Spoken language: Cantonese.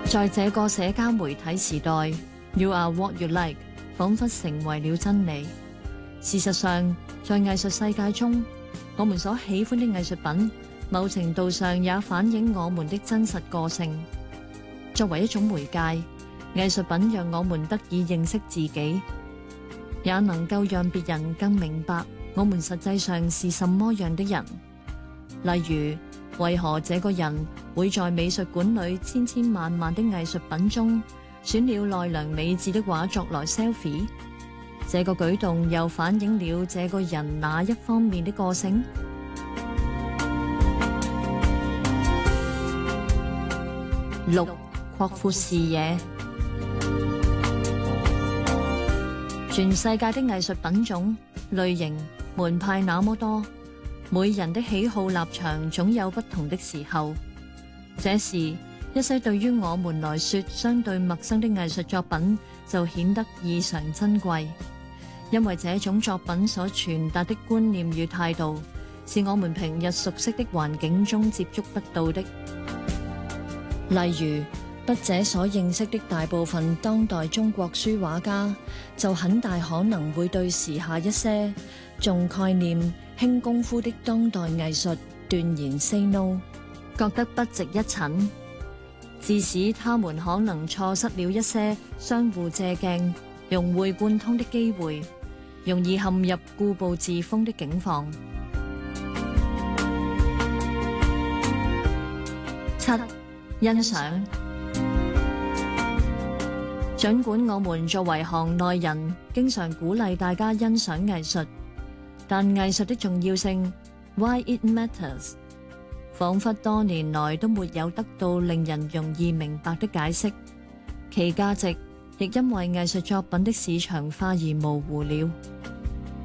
在這個社交媒體時代 ，You are what you like， 彷彿成為了真理。事實上，在藝術世界中，我們所喜歡的藝術品，某程度上也反映我們的真實個性。作為一種媒介，藝術品讓我們得以認識自己，也能夠讓別人更明白我們實際上是什麼樣的人。例如，為何這個人會在美術館裏千千萬萬的藝術品中選了奈良美智的畫作來 selfie？ 這個舉動又反映了這個人哪一方面的個性？六、擴闊視野。全世界的藝術品種、類型、門派那麼多，每人的喜好立場總有不同的時候。這時，一些對於我們來說相對陌生的藝術作品就顯得異常珍貴，因為這種作品所傳達的觀念與態度，是我們平日熟悉的環境中接觸不到的。例如，筆者所認識的大部分當代中國書畫家，就很大可能會對時下一些重概念、輕功夫的當代藝術斷言 say no， 覺得不值一襯，致使他們可能錯失了一些相互借鏡、融會貫通的機會，容易陷入固步自封的境況。七、欣賞。儘管我們作為行內人，經常鼓勵大家欣賞藝術，但藝術的重要性 （Why it matters） 彷彿多年來都沒有得到令人容易明白的解釋。其價值亦因為藝術作品的市場化而模糊了。